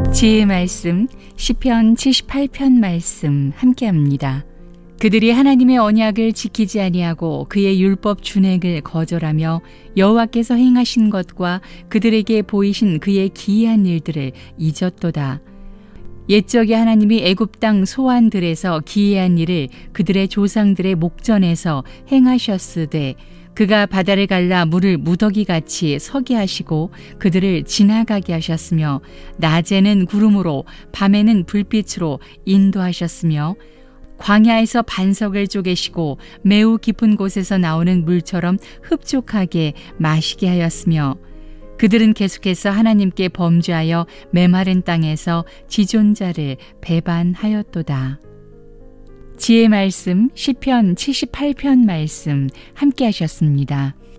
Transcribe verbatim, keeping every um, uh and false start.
지혜의 말씀 시편 칠십팔 편 말씀 함께합니다. 그들이 하나님의 언약을 지키지 아니하고 그의 율법 준행을 거절하며 여호와께서 행하신 것과 그들에게 보이신 그의 기이한 일들을 잊었도다. 옛적에 하나님이 애굽 땅 소환들에서 기이한 일을 그들의 조상들의 목전에서 행하셨으되 그가 바다를 갈라 물을 무더기같이 서게 하시고 그들을 지나가게 하셨으며 낮에는 구름으로 밤에는 불빛으로 인도하셨으며 광야에서 반석을 쪼개시고 매우 깊은 곳에서 나오는 물처럼 흡족하게 마시게 하였으며 그들은 계속해서 하나님께 범죄하여 메마른 땅에서 지존자를 배반하였도다. 지혜의 말씀 시편 칠십팔 편 말씀 함께 하셨습니다.